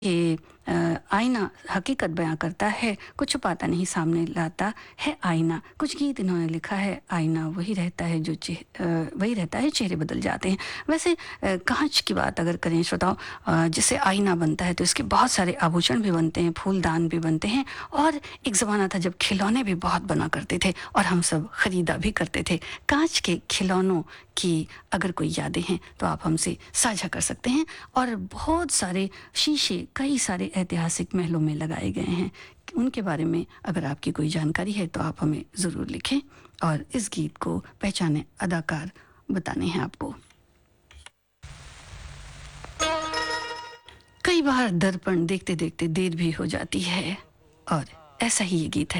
ये आईना हकीकत बयां करता है, कुछ छुपाता नहीं सामने लाता है आईना। कुछ गीत इन्होंने लिखा है, आईना वही रहता है वही रहता है, चेहरे बदल जाते हैं। वैसे कांच की बात अगर करें श्रोताओं, जिससे आईना बनता है तो इसके बहुत सारे आभूषण भी बनते हैं, फूलदान भी बनते हैं। और एक ज़माना था जब खिलौने भी बहुत बना करते थे और हम सब खरीदा भी करते थे। कांच के खिलौनों की अगर कोई यादें हैं तो आप हमसे साझा कर सकते हैं। और बहुत सारे शीशे कई सारे ऐतिहासिक महलों में लगाए गए हैं, उनके बारे में अगर आपकी कोई जानकारी है तो आप हमें ज़रूर लिखें। और इस गीत को पहचाने अदाकार बताने हैं आपको। कई बार दर्पण देखते देखते देर भी हो जाती है, और ऐसा ही ये गीत है।